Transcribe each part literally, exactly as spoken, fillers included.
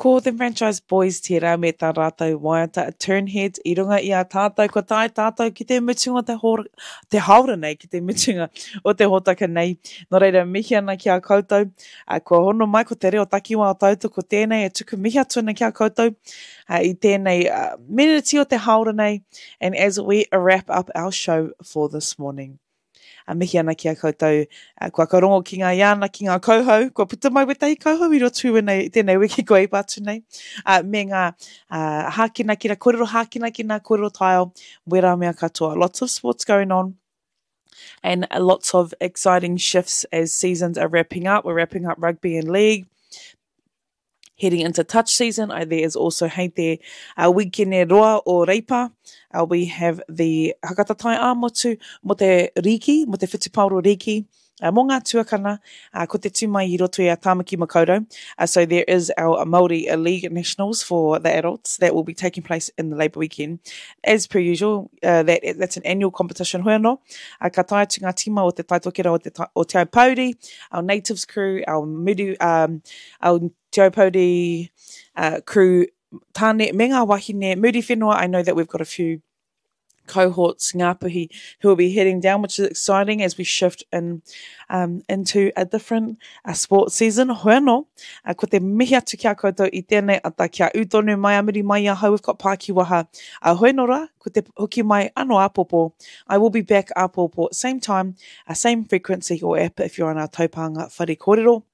Ko the Franchise Boys tērā me tā rātou waiata, a turnhead, I runga i a tātou, ko tai tātou ki te mutunga te, hor, te haura nei, ki te mutunga o te hotaka nei. Nō reira, mihi ana ki a koutou, uh, ko hono mai ko te reo takiwa o tautu, ko tēnei, e tuku mihi atu ana ki a koutou, uh, i tēnei uh, miniti o te haura nei, and as we wrap up our show for this morning. A mihi ana ki a koutou, uh, kua karongo ki ngā iana, ki ngā kauhau, kua puta mai wetahi kauhau i rotu nei, tēnei wiki ko i pātu nei, uh, me ngā uh, hākina ki rā, kōrero hākina ki ngā kōrero taio, wera mea katoa. Lots of sports going on, and lots of exciting shifts as seasons are wrapping up. We're wrapping up rugby and league. Heading into touch season, uh, there is also hei te uh, wikene roa o reipa. Uh, we have the hakatatai ā-motu mo te riki, mo te whitipauro riki, uh, mo ngā tuakana, uh, ko te tūmai I roto I a Tāmaki Makaurau. Uh, so there is our Māori League Nationals for the adults that will be taking place in the Labour weekend. As per usual, uh, that that's an annual competition hoi anō. Uh, ka taia tu ngā tima o te taitokera o te, o te Aupōuri, our natives crew, our midu, um, our Te Aupōuri uh, crew, tāne, me ngā wahine, Moody Whenua, I know that we've got a few cohorts, Ngāpuhi, who will be heading down, which is exciting as we shift in um, into a different uh, sports season. Hoi anō, uh, ko te mihi atu ki a koutou I tēnei ata kia utonu mai amiri mai a hau, we've got Pākiwaha. Uh, hoi nō rā, ko te hoki mai anō āpopo. I will be back āpopo, same time, uh, same frequency or app if you're on our taupanga whare kōrero.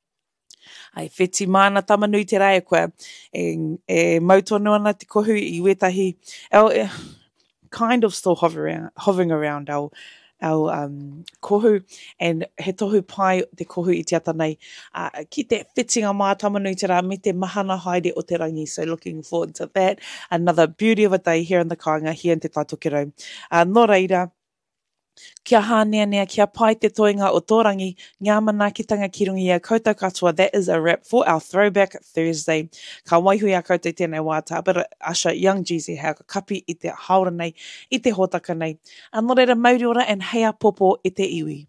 Ai wheti mana tamanui te rai koe, e, e mautonu ana te kohu I wetahi, our, uh, kind of still hovering, hovering around our, our um, kohu, and he tohu pai te kohu I te ata nei, uh, ki te whitinga mā tamanui te rā, me te mahana haere o te rangi, so looking forward to that. Another beauty of a day here in the kāinga, here in te taitokerau. Uh, nō reira, kia hānea nea, kia pai te toinga o tō rangi, ngā manaakitanga ki rungi a koutou katoa. That is a wrap for our Throwback Thursday. Ka waihui a koutou tēnei wāta, but Usher, Young Jeezy, hea ka kapi I te haura nei, I te hotaka nei. Anō reira mauri ora, and hea popo I te iwi.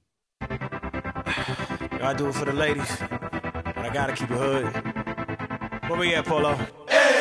I do it for the ladies, but I gotta keep it hood. Where we at, Polo? Hey!